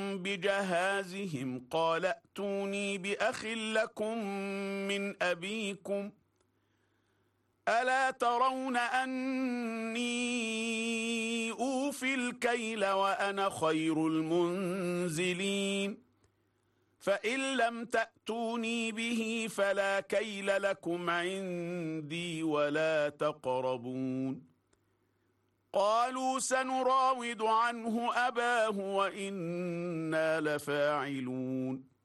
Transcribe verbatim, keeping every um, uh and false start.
بجهازهم قال ائتوني بأخ لكم من أبيكم ألا ترون أني أوفي الكيل وأنا خير المنزلين فإن لم تأتوني به فلا كيل لكم عندي ولا تقربون قالوا سنراود عنه أباه وإنا لفاعلون